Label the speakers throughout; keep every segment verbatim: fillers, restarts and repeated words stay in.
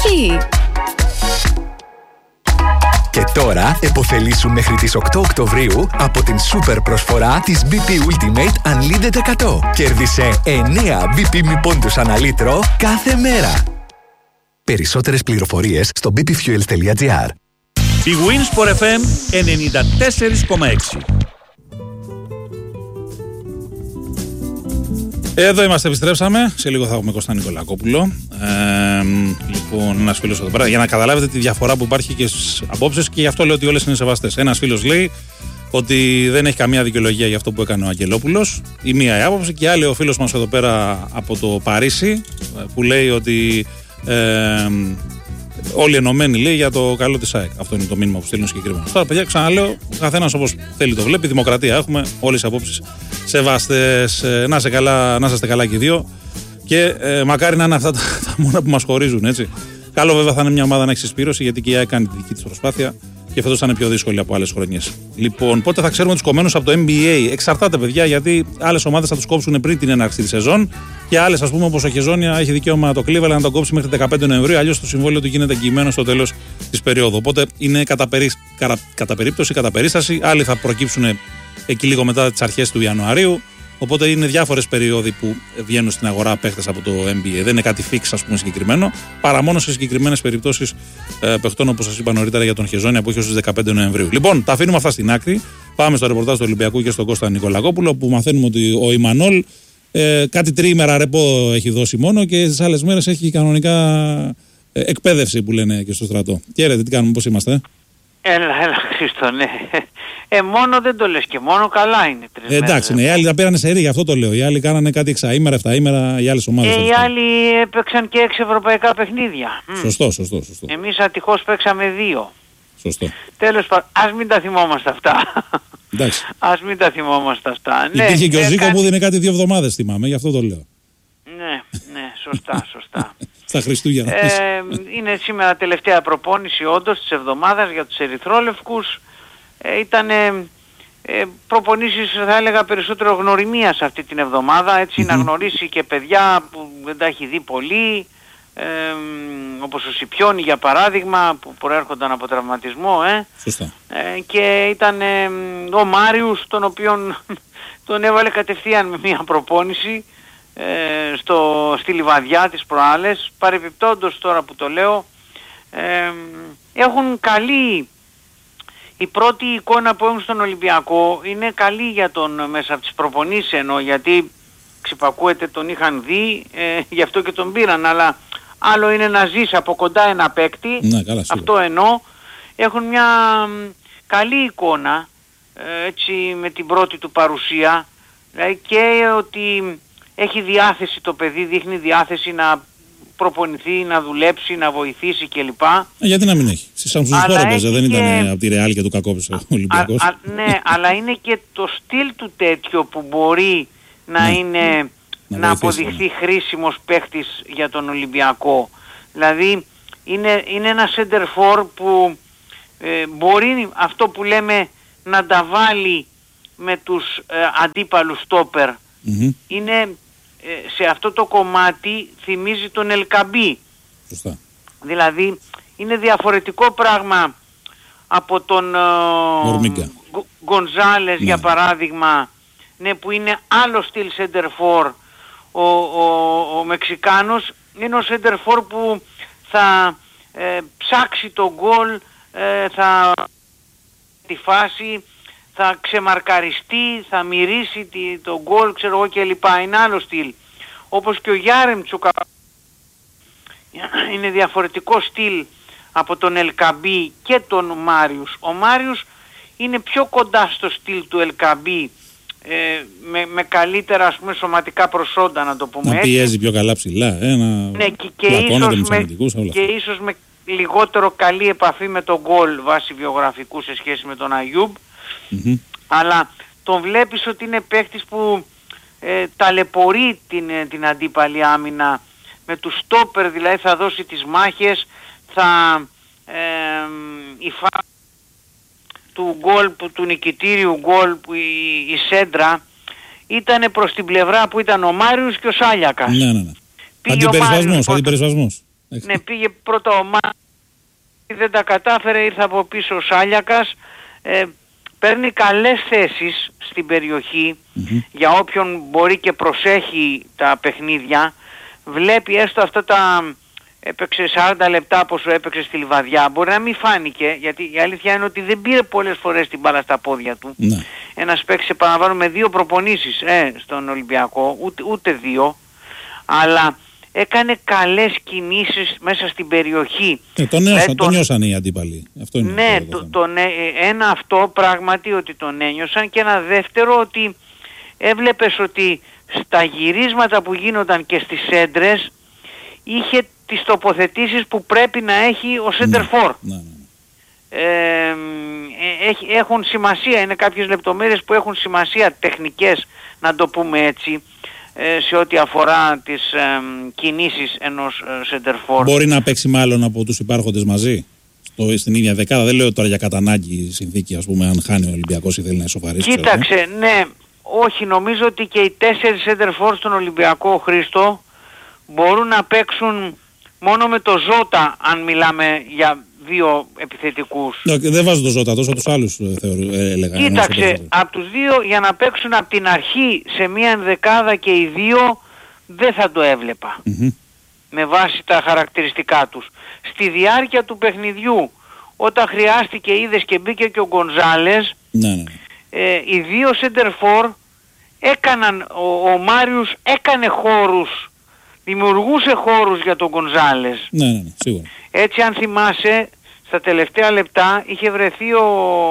Speaker 1: ισχύει.
Speaker 2: Και τώρα επωφελήσου μέχρι τις οκτώ Οκτωβρίου από την σούπερ προσφορά της μπι πι Ultimate Unlimited εκατό. Κέρδισε εννέα μπι πι μη πόντους ανά λίτρο κάθε μέρα. Περισσότερες πληροφορίες στο μπι πι fuels τελεία τζι άρ.
Speaker 3: Η Winsport εφ εμ ενενήντα τέσσερα κόμμα έξι. Εδώ είμαστε, επιστρέψαμε. Σε λίγο θα έχουμε Κώστα Νικολακόπουλο. Ε, λοιπόν, ένας φίλος εδώ πέρα, για να καταλάβετε τη διαφορά που υπάρχει και στις απόψεις, και γι' αυτό λέω ότι όλες είναι σεβαστές. Ένας φίλος λέει ότι δεν έχει καμία δικαιολογία για αυτό που έκανε ο Αγγελόπουλος. Η μία η άποψη, και άλλη ο φίλος μας εδώ πέρα από το Παρίσι, που λέει ότι ε, όλοι ενωμένοι, λέει, για το καλό της ΑΕΚ. Αυτό είναι το μήνυμα που στέλνουν συγκεκριμένα. Τώρα, παιδιά, ξαναλέω, ο καθένας όπως θέλει το βλέπει. Δημοκρατία έχουμε, όλες οι απόψεις σεβαστές. Ε, να, καλά, να είστε καλά και οι δύο. Και ε, μακάρι να είναι αυτά τα, τα μόνα που μας χωρίζουν, έτσι. Καλό, βέβαια, θα είναι μια ομάδα να έχει συσπήρωση, γιατί και η ΑΕΚ κάνει τη δική της προσπάθεια. Και φέτος θα είναι πιο δύσκολη από άλλες χρονιές. Λοιπόν, πότε θα ξέρουμε τους κομμένους από το N B A? Εξαρτάται, παιδιά, γιατί άλλες ομάδες θα τους κόψουν πριν την έναρξη της σεζόν, και άλλες, ας πούμε, όπως ο Χεζόνια, έχει δικαίωμα το Cleveland να τον κόψει μέχρι δεκαπέντε Νοεμβρίου. Αλλιώς το συμβόλαιο του γίνεται εγγυημένο στο τέλος της περίοδου. Οπότε είναι κατά, περί... κατά... κατά περίπτωση, κατά περίσταση. Άλλοι θα προκύψουν εκεί λίγο μετά τις αρχές του Ιανουαρίου. Οπότε είναι διάφορες περίοδοι που βγαίνουν στην αγορά παίχτες από το N B A. Δεν είναι κάτι fix, ας πούμε, συγκεκριμένο, παρά μόνο σε συγκεκριμένες περιπτώσεις ε, παιχτών, όπως σας είπα νωρίτερα για τον Χεζόνια, που έχει ως τις δεκαπέντε Νοεμβρίου. Λοιπόν, τα αφήνουμε αυτά στην άκρη. Πάμε στο ρεπορτάζ του Ολυμπιακού και στον Κώστα Νικολακόπουλο, που μαθαίνουμε ότι ο Ιμανόλ ε, κάτι τριήμερα ρεπό έχει δώσει μόνο, και στις άλλες μέρες έχει κανονικά ε, εκπαίδευση, που λένε και στο στρατό. Χαίρετε, τι κάνουμε, πώς είμαστε?
Speaker 4: Έλα, έλα, Χρήστο, ναι. Ε, μόνο δεν το λες και μόνο, καλά είναι.
Speaker 3: Ε, εντάξει, ναι, οι άλλοι τα πήρανε σε ρί, γι' αυτό το λέω. Οι άλλοι κάνανε κάτι εξαήμερα, εφταήμερα, οι άλλες ομάδες.
Speaker 4: Ε, οι άλλοι έπαιξαν και έξι ευρωπαϊκά παιχνίδια.
Speaker 3: Σωστό, σωστό, σωστό.
Speaker 4: Εμείς ατυχώς παίξαμε δύο.
Speaker 3: Σωστό.
Speaker 4: Τέλος πάντων, ας μην τα θυμόμαστε αυτά.
Speaker 3: Εντάξει.
Speaker 4: Ας μην τα θυμόμαστε αυτά.
Speaker 3: Υπήρχε
Speaker 4: ναι,
Speaker 3: και ο
Speaker 4: ε,
Speaker 3: Ζήκο
Speaker 4: κάτι...
Speaker 3: που δίνει κάτι δύο εβδομάδες, θυμάμαι, γι' αυτό το λέω.
Speaker 4: Ναι, ναι, σωστά, σωστά.
Speaker 3: Στα Χριστούγεννα.
Speaker 4: Ε, είναι σήμερα τελευταία προπόνηση όντως της εβδομάδας για τους ερυθρόλευκους. Ε, ήταν ε, προπονήσεις, θα έλεγα, περισσότερο γνωριμίας αυτή την εβδομάδα, έτσι, mm-hmm. να γνωρίσει και παιδιά που δεν τα έχει δει πολύ, ε, όπως ο Σιπιόνι για παράδειγμα, που προέρχονταν από τραυματισμό, ε,
Speaker 3: Σωστά.
Speaker 4: Ε, και ήταν ε, ο Μάριους, τον οποίον τον έβαλε κατευθείαν με μια προπόνηση Ε, στο, στη Λιβαδιά τις προάλλες. Παρεπιπτόντως, τώρα που το λέω, ε, έχουν καλή, η πρώτη εικόνα που έχουν στον Ολυμπιακό είναι καλή για τον, μέσα από τις προπονήσεις εννοώ, γιατί ξυπακούεται, τον είχαν δει, ε, γι' αυτό και τον πήραν, αλλά άλλο είναι να ζεις από κοντά ένα παίκτη,
Speaker 3: ναι, καλά,
Speaker 4: αυτό εννοώ. Έχουν μια καλή εικόνα, ε, έτσι, με την πρώτη του παρουσία, δηλαδή, και ότι έχει διάθεση το παιδί, δείχνει διάθεση να προπονηθεί, να δουλέψει, να βοηθήσει κλπ.
Speaker 3: Ε, γιατί να μην έχει. Στη Σαμσουσφόρο παίζε, δεν
Speaker 4: και...
Speaker 3: ήταν από τη Ρεάλ και του Κακόπης ο Ολυμπιακός.
Speaker 4: Α, α, ναι, αλλά είναι και το στυλ του τέτοιο που μπορεί να
Speaker 3: ναι,
Speaker 4: είναι, να, να αποδειχθεί ναι. χρήσιμος παίχτης για τον Ολυμπιακό. Δηλαδή είναι, είναι ένα center for που ε, μπορεί αυτό που λέμε να τα βάλει με τους ε, αντίπαλους στόπερ. Mm-hmm. Είναι σε αυτό το κομμάτι θυμίζει τον Ελκαμπή.
Speaker 3: Σωστά.
Speaker 4: Δηλαδή είναι διαφορετικό πράγμα από τον Γκο, Γκονζάλες, ναι, για παράδειγμα, ναι, που είναι άλλο στυλ center for. Ο, ο, ο Μεξικάνος είναι ο center for που θα ε, ψάξει τον γκολ, ε, θα τη φάση, θα ξεμαρκαριστεί, θα μυρίσει τον γκολ, ξέρω εγώ, και λοιπά. Είναι άλλο στυλ. Όπως και ο Γιάρεμτσουκ είναι διαφορετικό στυλ από τον Ελκαμπή και τον Μάριους. Ο Μάριους είναι πιο κοντά στο στυλ του Ελκαμπή, ε, με, με καλύτερα, ας πούμε, σωματικά προσόντα, να το πούμε
Speaker 3: να
Speaker 4: έτσι.
Speaker 3: Να πιέζει πιο καλά ψηλά, ε, να
Speaker 4: ναι, και, και, ίσως με, και ίσως με λιγότερο καλή επαφή με τον γκολ βάσει βιογραφικού σε σχέση με τον Αγιούμπ. Mm-hmm. Αλλά τον βλέπεις ότι είναι παίκτης που ε, ταλαιπωρεί την, την αντίπαλη άμυνα με τους στόπερ, δηλαδή θα δώσει τις μάχες, θα ε, η φάση του γκολ, του νικητήριου γκολ, που η, η σέντρα ήταν προς την πλευρά που ήταν ο Μάριος και ο Σάλιακας.
Speaker 3: Ναι, ναι, ναι. Αντιπερισβασμός, αντιπερισβασμός.
Speaker 4: Ναι, πήγε πρώτα ο Μάριος, δεν τα κατάφερε, ήρθε από πίσω ο Σάλιακας. Ε, παίρνει καλές θέσεις στην περιοχή, mm-hmm. για όποιον μπορεί και προσέχει τα παιχνίδια. Βλέπει έστω αυτά τα... έπαιξε σαράντα λεπτά από όσο έπαιξε στη Λιβαδιά. Μπορεί να μην φάνηκε, γιατί η αλήθεια είναι ότι δεν πήρε πολλές φορές την μπάλα στα πόδια του. Ναι. Ένας παίκτης, επαναλαμβάνω, με δύο προπονήσεις ε, στον Ολυμπιακό, ούτε, ούτε δύο, αλλά έκανε καλές κινήσεις μέσα στην περιοχή.
Speaker 3: Ε, τον νιώσαν, ε, τον... νιώσαν οι αντίπαλοι. Αυτό είναι
Speaker 4: ναι, το, το, το, ένα αυτό πράγματι ότι τον ένιωσαν, και ένα δεύτερο ότι έβλεπες ότι στα γυρίσματα που γίνονταν και στις έντρες είχε τις τοποθετήσεις που πρέπει να έχει ο σέντερφορ. Ναι, ναι, ναι. Ε, έχουν σημασία, είναι κάποιες λεπτομέρειες που έχουν σημασία, τεχνικές να το πούμε έτσι, σε ό,τι αφορά τις ε, κινήσεις ενός σέντερφορ.
Speaker 3: Μπορεί να παίξει μάλλον από τους υπάρχοντες μαζί στο, στην ίδια δεκάδα? Δεν λέω τώρα για κατανάγκη συνθήκη, ας πούμε, αν χάνει ο Ολυμπιακός ή θέλει να ισοφαρίσει.
Speaker 4: Κοίταξε, ξέρω. ναι, όχι, νομίζω ότι και οι τέσσερις σέντερφορ στον Ολυμπιακό, Χρήστο, μπορούν να παίξουν μόνο με το Ζώτα, αν μιλάμε για δύο επιθετικούς.
Speaker 3: No, δεν βάζω το Ζώτα, τόσο τους άλλους θεωρώ, έλεγα.
Speaker 4: Κοίταξε, από τους δύο για να παίξουν από την αρχή σε μία ενδεκάδα και οι δύο δεν θα το έβλεπα. Mm-hmm. Με βάση τα χαρακτηριστικά τους. Στη διάρκεια του παιχνιδιού, όταν χρειάστηκε, είδες και μπήκε και ο Γκονζάλες, ναι, ναι. Ε, οι δύο σέντερφορ έκαναν, ο, ο Μάριος έκανε χώρους, δημιουργούσε χώρους για τον Γκονζάλες.
Speaker 3: Ναι, ναι, ναι, σίγουρα.
Speaker 4: Έτσι, αν θυμάσαι, στα τελευταία λεπτά είχε βρεθεί ο,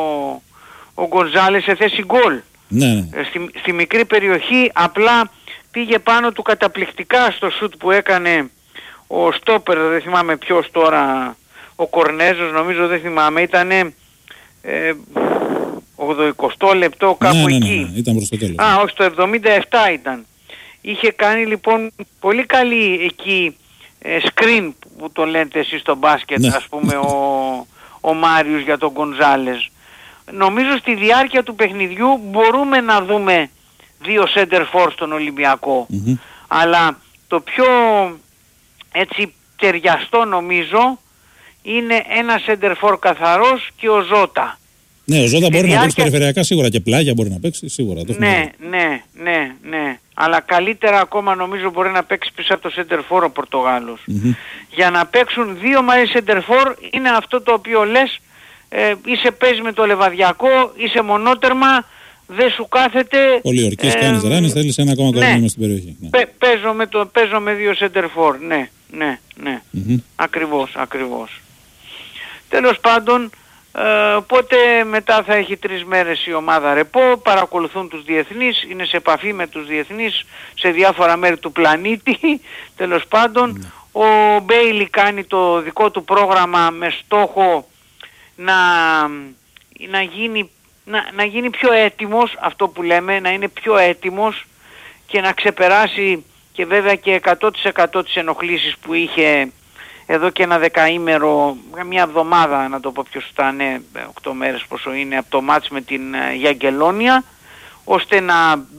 Speaker 4: ο Γκονζάλες σε θέση γκολ.
Speaker 3: Ναι, ναι.
Speaker 4: Στη, στη μικρή περιοχή, απλά πήγε πάνω του καταπληκτικά στο σουτ που έκανε ο στόπερ, δεν θυμάμαι ποιος τώρα, ο Κορνέζος νομίζω, δεν θυμάμαι, ήτανε ε, ογδοηκοστό λεπτό κάπου, ναι, ναι, ναι, εκεί.
Speaker 3: Ναι, ήταν προς το τέλος.
Speaker 4: Α, όχι, το εβδομήντα επτά ήταν. Είχε κάνει λοιπόν πολύ καλή εκεί ε, screen που το λέτε εσείς στο μπάσκετ, ναι. ας πούμε, ο, ο Μάριος για τον Γκονζάλες. Νομίζω στη διάρκεια του παιχνιδιού μπορούμε να δούμε δύο center for στον Ολυμπιακό. Mm-hmm. Αλλά το πιο έτσι ταιριαστό νομίζω είναι ένα center for καθαρός και ο Ζώτα.
Speaker 3: Ναι, ο Ζώτα μπορεί διάρκεια... να παίξει περιφερειακά σίγουρα, και πλάγια μπορεί να παίξει σίγουρα. Το
Speaker 4: ναι, ναι, ναι, ναι. Αλλά καλύτερα ακόμα νομίζω μπορεί να παίξει πίσω από το center for ο Πορτογάλος. Mm-hmm. Για να παίξουν δύο μαζί center for είναι αυτό το οποίο λες, ε, είσαι παίζει με το Λεβαδιακό, είσαι μονότερμα, δεν σου κάθεται.
Speaker 3: Πολιορκές ε, κάνεις, ράνεις, θέλεις ένα ακόμα κορμί μες στην περιοχή. Ναι.
Speaker 4: Πε, παίζω, με το, παίζω με δύο center for, ναι, ναι, ναι. Mm-hmm. Ακριβώς, ακριβώς. Τέλος πάντων, Ε, οπότε μετά θα έχει τρεις μέρες η ομάδα ρεπό, παρακολουθούν τους διεθνείς, είναι σε επαφή με τους διεθνείς σε διάφορα μέρη του πλανήτη. Τέλος πάντων, mm. ο Μπέιλι κάνει το δικό του πρόγραμμα με στόχο να, να, γίνει, να, να γίνει πιο έτοιμος, αυτό που λέμε, να είναι πιο έτοιμος και να ξεπεράσει και βέβαια και εκατό τοις εκατό τις ενοχλήσεις που είχε εδώ και ένα δεκαήμερο, μια εβδομάδα να το πω πιο σωστά, ναι, οκτώ μέρες πόσο είναι, από το μάτς με την Γιαγκελόνια, ώστε να